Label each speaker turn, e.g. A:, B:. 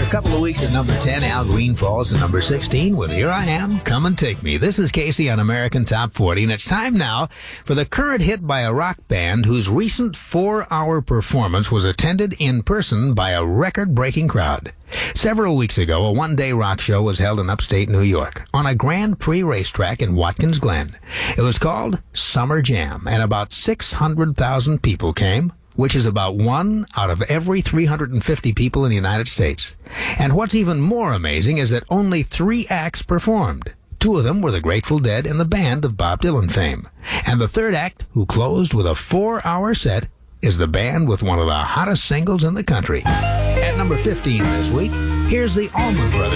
A: A couple of weeks at number 10, Al Green falls to number 16 with Here I Am, Come and Take Me. This is Casey on American Top 40, and it's time now for the current hit by a rock band whose recent 4-hour performance was attended in person by a record-breaking crowd. Several weeks ago, a one-day rock show was held in upstate New York on a Grand Prix racetrack in Watkins Glen. It was called Summer Jam, and about 600,000 people came, which is about 1 out of every 350 people in the United States. And what's even more amazing is that only 3 acts performed. 2 of them were the Grateful Dead and the band of Bob Dylan fame. And the third act, who closed with a 4-hour set, is the band with one of the hottest singles in the country. At number 15 this week, here's the Allman Brothers.